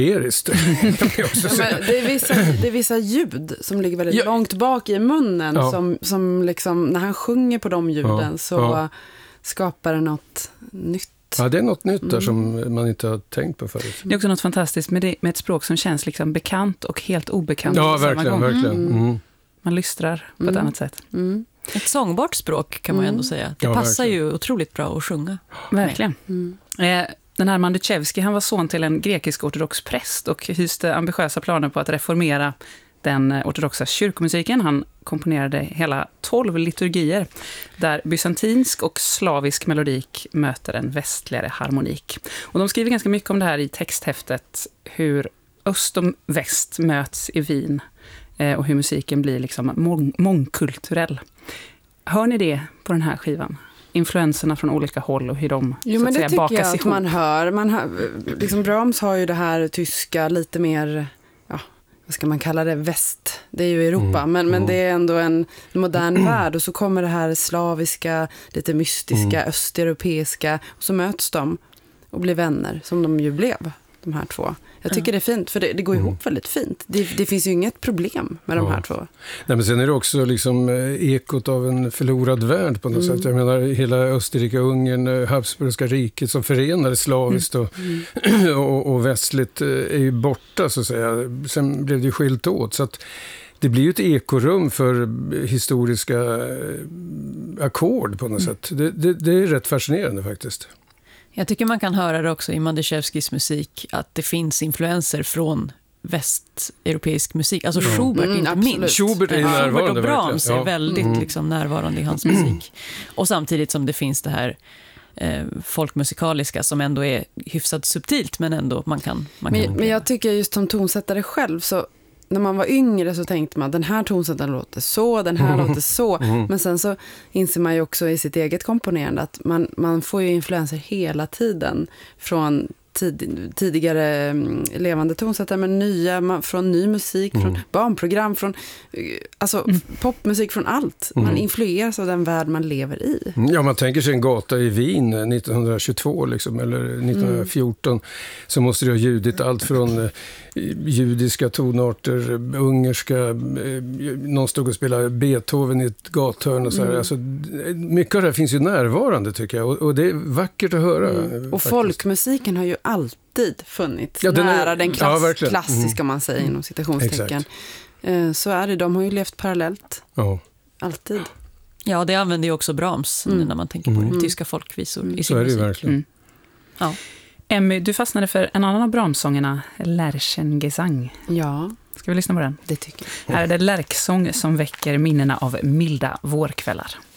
eriskt. Det är vissa ljud som ligger väldigt långt bak i munnen som liksom, när han sjunger på de ljuden så skapar det något nytt. Ja, det är något nytt där som man inte har tänkt på förut. Det är också något fantastiskt med ett språk som känns liksom bekant och helt obekant på samma gång. Verkligen. Man lystrar på ett annat sätt. Ett sångbart språk kan man ändå säga. Det passar ju otroligt bra att sjunga. Verkligen. Den här Manduszewski, han var son till en grekisk-ortodox präst och hyste ambitiösa planer på att reformera den ortodoxa kyrkomusiken. Han komponerade hela 12 liturgier där bysantinsk och slavisk melodik möter en västligare harmonik. Och de skriver ganska mycket om det här i texthäftet, hur öst och väst möts i Wien och hur musiken blir liksom mångkulturell. Hör ni det på den här skivan? Influenserna från olika håll och hur de så att säga bakas ihop. Att man hör liksom Brahms har ju det här tyska lite mer, vad ska man kalla det, väst. Det är ju Europa, men det är ändå en modern värld och så kommer det här slaviska, lite mystiska, östeuropeiska och så möts de och blir vänner som de ju blev, de här två. Jag tycker det är fint, för det går ihop väldigt fint. Det finns ju inget problem med de här två. Nej, men sen är det också liksom ekot av en förlorad värld på något sätt. Jag menar, hela Österrike-Ungern, Habsburgska riket som förenade slaviskt och västligt är ju borta så att säga. Sen blev det ju skilt åt, så att det blir ju ett ekorum för historiska ackord på något sätt. Det är rätt fascinerande faktiskt. Jag tycker man kan höra det också i Manduszewskis musik att det finns influenser från västeuropeisk musik. Alltså Schubert inte minst. Schubert är närvarande. Schubert och Brahms är väldigt liksom närvarande i hans musik. Och samtidigt som det finns det här folkmusikaliska som ändå är hyfsat subtilt, men ändå man kan men jag tycker just som tonsättare själv, så när man var yngre så tänkte man den här tonsättaren låter så, den här låter så. Men sen så inser man ju också i sitt eget komponerande att man får ju influenser hela tiden från tidigare levande tonsättare, men nya, från ny musik, från barnprogram, från popmusik, från allt. Man influeras av den värld man lever i. Ja, man tänker sig en gata i Wien 1922 liksom, eller 1914, så måste det ha ljudit allt från judiska tonarter, ungerska, någon stod och spelade Beethoven i ett gathörn och så här. Alltså, mycket av det finns ju närvarande tycker jag, och det är vackert att höra. Och folkmusiken har ju alltid funnits nära den klassiska, man säger inom citationstecken. Så är det, de har ju levt parallellt. Alltid. Ja, det använder ju också Brahms när man tänker på det. Tyska folkvisor i sin så är det musik. ju verkligen. Ja. Emmy, du fastnade för en annan av Brahms-sångerna, Lärchengesang. Ja. Ska vi lyssna på den? Det tycker jag. Här är det lärksång som väcker minnena av milda vårkvällar.